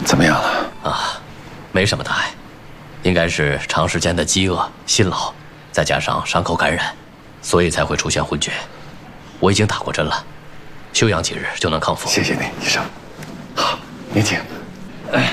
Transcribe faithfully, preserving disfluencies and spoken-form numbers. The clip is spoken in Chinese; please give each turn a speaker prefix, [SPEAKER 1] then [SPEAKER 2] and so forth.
[SPEAKER 1] 怎么样了？
[SPEAKER 2] 啊，没什么大碍，应该是长时间的饥饿、辛劳，再加上伤口感染，所以才会出现昏厥。我已经打过针了，休养几日就能康复。
[SPEAKER 1] 谢谢你，医生。好，您请。哎。